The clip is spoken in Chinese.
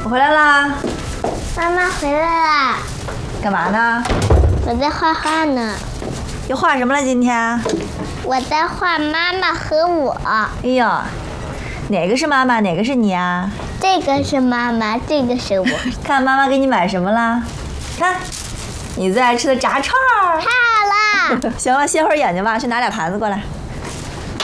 我回来啦。 妈妈回来啦。 干嘛呢？ 我在画画呢。 又画什么了今天？ 我在画妈妈和我。 哎呦，哪个是妈妈，哪个是你啊？ 这个是妈妈，这个是我。 看妈妈给你买什么了？看，你最爱吃的炸串儿。 看好了。 行了，歇会儿眼睛吧，去拿俩盘子过来。